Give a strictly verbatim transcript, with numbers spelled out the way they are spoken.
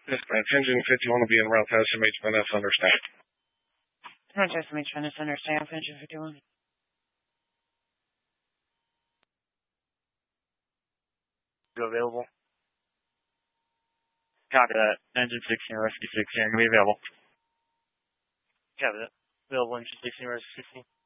Dispatch, engine fifty-one will be en route to S M H Vanessa, understand. Roger, S M H Vanessa, understand, engine fifty-one. You available? Copy that. Engine sixteen, Rescue sixteen, are going to be available. Copy that. Available, engine sixteen, Rescue sixteen.